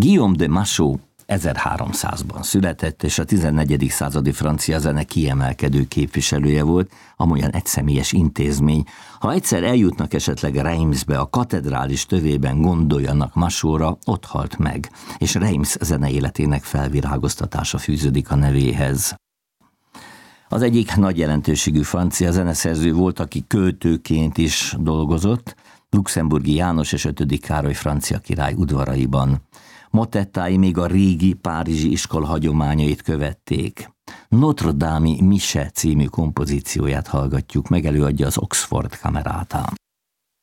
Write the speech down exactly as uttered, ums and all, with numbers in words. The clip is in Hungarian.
Guillaume de Machaut ezerháromszázban született, és a tizennegyedik századi francia zene kiemelkedő képviselője volt, amolyan egyszemélyes intézmény. Ha egyszer eljutnak esetleg Reimsbe, a katedrális tövében gondoljanak Machautra, ott halt meg, és Reims zene életének felvirágoztatása fűződik a nevéhez. Az egyik nagy jelentőségű francia zeneszerző volt, aki költőként is dolgozott, Luxemburgi János és ötödik Károly francia király udvaraiban. Motettái még a régi párizsi iskola hagyományait követték. Notre Dame-i Mise című kompozícióját hallgatjuk, meg előadja az Oxford Camerata.